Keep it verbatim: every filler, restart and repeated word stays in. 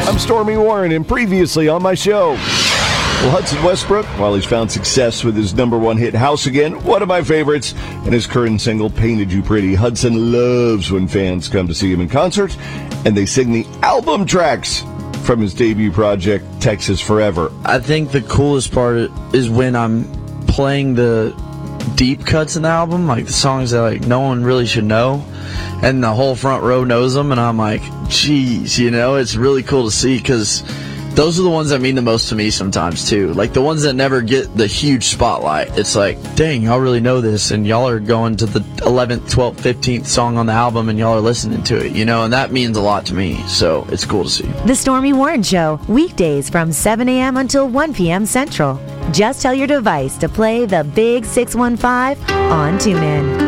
I'm Stormy Warren, and previously on my show. Well, Hudson Westbrook, while he's found success with his number one hit, House Again, one of my favorites, and his current single, Painted You Pretty. Hudson loves when fans come to see him in concert, and they sing the album tracks from his debut project, Texas Forever. I think the coolest part is when I'm playing the deep cuts in the album, like the songs that like no one really should know, and the whole front row knows them, and I'm like, geez, you know, it's really cool to see, because those are the ones that mean the most to me sometimes too, like the ones that never get the huge spotlight. It's like, dang, y'all really know this, and y'all are going to the eleventh, twelfth, fifteenth song on the album, and y'all are listening to it, you know, and that means a lot to me, so it's cool to see. The Stormy Warren Show, weekdays from seven a.m. until one p.m. Central. Just tell your device to play the Big six one five on TuneIn.